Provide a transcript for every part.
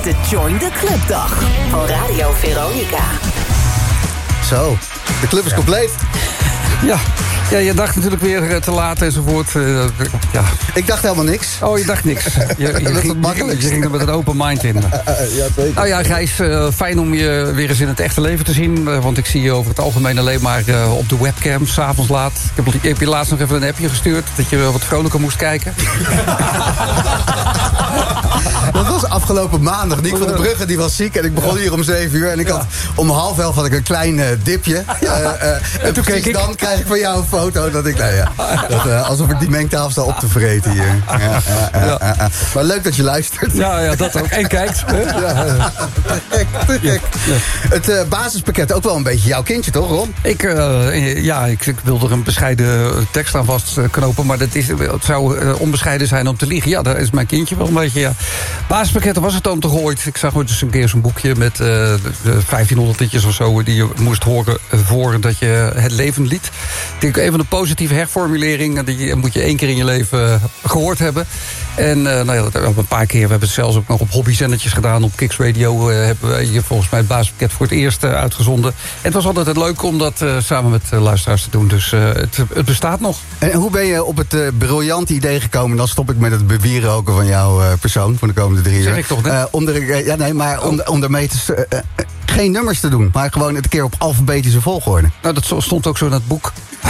de Join the Club dag van Radio Veronica. Zo, de club is compleet. Ja, je dacht natuurlijk weer te laat enzovoort. Ja. Ik dacht helemaal niks. Oh, je dacht niks. Je ging er met een open mind in. Ja, zeker. Nou ja, Gijs, fijn om je weer eens in het echte leven te zien. Want ik zie je over het algemeen alleen maar op de webcam, 's avonds laat. Ik heb je laatst nog even een appje gestuurd, dat je wat vrolijker moest kijken. Dat was afgelopen maandag. Nick van der Brugge die was ziek en ik begon hier om 7 uur. En ik had om 10:30 had ik een klein dipje. En toen keek ik. Dan krijg ik van jou een foto dat ik, alsof ik die mengtafel sta op te vreten hier. Maar leuk dat je luistert. Ja, dat ook. En kijkt. Te gek. Het basispakket ook wel een beetje jouw kindje, toch, Ron? Ik wil er een bescheiden tekst aan vastknopen, maar het zou onbescheiden zijn om te liegen. Ja, daar is mijn kindje wel een beetje, ja. Basispakketten was het dan toch ooit. Ik zag ooit eens een keer zo'n boekje met 1500 liedjes of zo die je moest horen voordat je het leven liet. Ik denk even een positieve herformulering, die moet je 1 keer in je leven gehoord hebben. En een paar keer, we hebben het zelfs ook nog op hobbyzendertjes gedaan. Op Kicks Radio hebben we hier volgens mij het basispakket voor het eerst uitgezonden. En het was altijd leuk om dat samen met luisteraars te doen. Dus het bestaat nog. En hoe ben je op het briljante idee gekomen? Dan stop ik met het bewieroken van jouw persoon voor de komende 3 jaar. Zeg ik toch net? Om ermee geen nummers te doen, maar gewoon het keer op alfabetische volgorde. Nou, dat stond ook zo in het boek.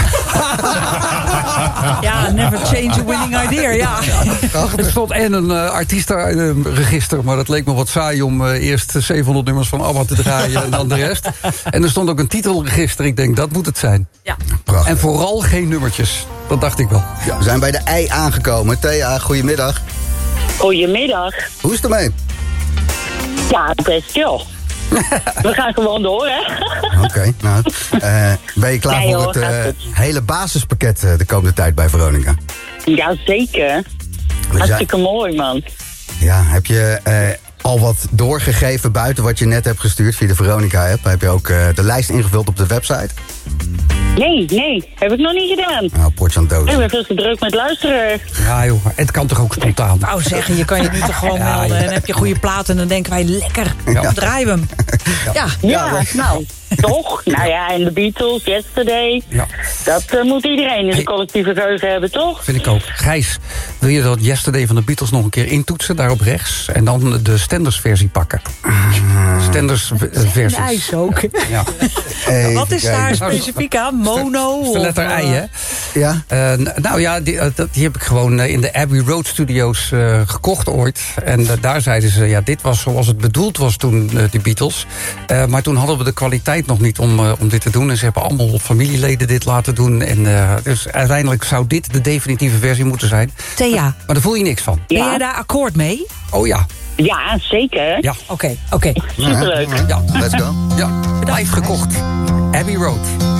Ja, never change a winning idea, ja. Er stond en een artiestenregister, maar dat leek me wat saai om eerst 700 nummers van ABBA te draaien en dan de rest. En er stond ook een titelregister, ik denk dat moet het zijn. Ja. Prachtig. En vooral geen nummertjes, dat dacht ik wel. Ja, we zijn bij de ei aangekomen. Thea, goedemiddag. Goedemiddag. Hoe is het ermee? Ja, best wel. We gaan gewoon door, hè? Oké, nou. Ben je klaar voor het hele basispakket de komende tijd bij Veronica? Ja, zeker. Hartstikke mooi, man. Ja, heb je al wat doorgegeven buiten wat je net hebt gestuurd via de Veronica-app? Heb je ook de lijst ingevuld op de website? Nee, heb ik nog niet gedaan. Nou, potje aan dood. Ik ben veel te druk met luisteren. Ja joh, het kan toch ook spontaan. Nou zeggen, je kan je nu toch gewoon melden. En dan heb je goede platen en dan denken wij lekker. Dan draaien we hem. Ja, nou, toch? Nou ja, en de Beatles, Yesterday. Ja. Dat moet iedereen in zijn collectieve geheugen hebben, toch? Vind ik ook. Gijs, wil je dat Yesterday van de Beatles nog een keer intoetsen, daar op rechts? En dan de Stenders versie pakken. Stenders versie. IJs ook. Ja. Wat is daar specifiek aan? Mono? De letter I, hè? Ja. Nou ja, die heb ik gewoon in de Abbey Road Studios gekocht ooit. En daar zeiden ze, ja, dit was zoals het bedoeld was toen, de Beatles. Maar toen hadden we de kwaliteit nog niet om dit te doen. En ze hebben allemaal familieleden dit laten doen. En dus uiteindelijk zou dit de definitieve versie moeten zijn. Thea. Maar daar voel je niks van. Ben jij daar akkoord mee? Oh ja. Ja, zeker. Ja. Oké. Superleuk. Ja. Let's go. Ja, live gekocht. Abbey Road.